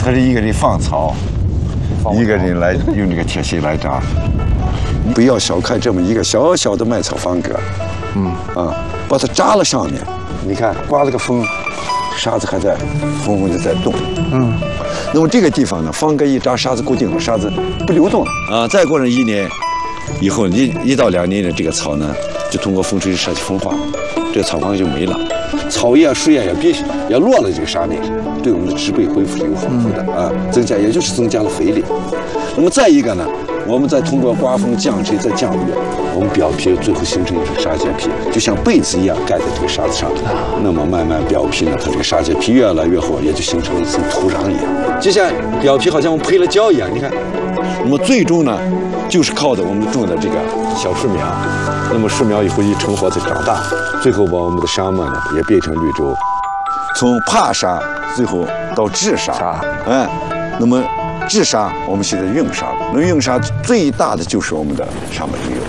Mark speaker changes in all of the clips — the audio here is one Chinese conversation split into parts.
Speaker 1: 他是一个人放草，一个人来用这个铁锨来扎。不要小看这么一个小小的麦草方格，把它扎了上面，你看刮了个风，沙子还在嗡嗡的在动，那么这个地方呢，方格一扎，沙子固定了，沙子不流动了啊。再过上1年以后，1到2年的这个草呢，就通过风吹沙气风化，这个草缸就没了，草叶树叶也落了这个沙内，对我们的植被恢复有好处的啊，也就是增加了肥力。那么再一个呢，我们再通过刮风降水再降雨，我们表皮最后形成一层沙疖皮，就像被子一样盖在这个沙子上。那么慢慢表皮呢，它这个沙疖皮越来越厚，也就形成了一层土壤一样，就像表皮好像我们配了胶一样。你看，那么最终呢，就是靠的我们种的这个小树苗，那么树苗以后一成活再长大，最后把我们的沙漠呢也变成绿洲，从帕沙最后到治沙，那么。治沙，我们现在用沙，那用沙最大的就是我们的沙漠应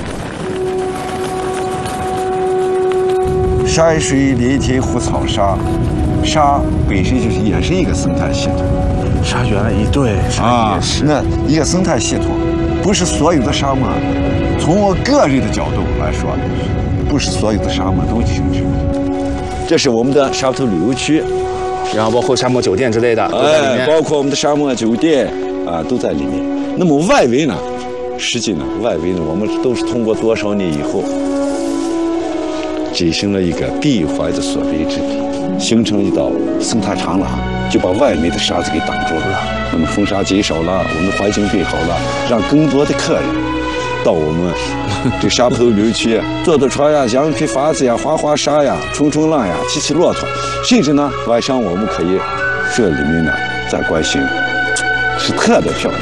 Speaker 1: 用。山水连天湖草沙，沙本身也是一个生态系统。
Speaker 2: 沙原来对
Speaker 1: 啊，那一个生态系统，不是所有的沙漠，从我个人的角度来说，不是所有的沙漠都形成的。这是我们的沙头旅游区，
Speaker 2: 然后包括沙漠酒店之类的都在里面，
Speaker 1: 包括我们的沙漠酒店。都在里面。那么外围呢？实际呢，外围呢，我们都是通过多少年以后，进行了一个闭环的锁闭制地，形成一道生态长廊，就把外面的沙子给挡住了。那么风沙减少了，我们环境变好了，让更多的客人到我们这沙头旅游区坐船呀、养匹筏子呀、划沙呀、冲浪呀、骑骆驼，甚至呢，晚上我们可以这里面呢再观星。是特别漂亮。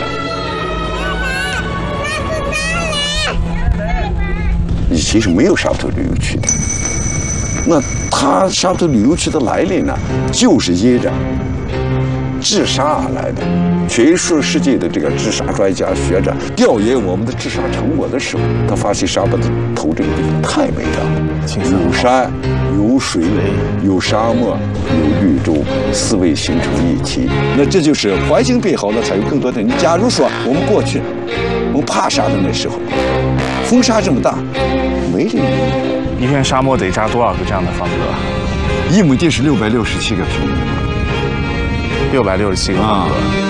Speaker 1: 以前是没有沙头旅游区的，那它沙头旅游区的来历呢，就是因着治沙而来的。全世界的这个治沙专家学者调研我们的治沙成果的时候，他发现沙漠的头这个地方太美了，有山。有水，有沙漠，有绿洲，4位形成一体。那这就是环境变好了，才有更多的。你假如说我们过去，我们帕沙的那时候，风沙这么大，没人理。
Speaker 2: 一片沙漠得扎多少个这样的方格？
Speaker 1: 一亩地是667个平米，667
Speaker 2: 个方格。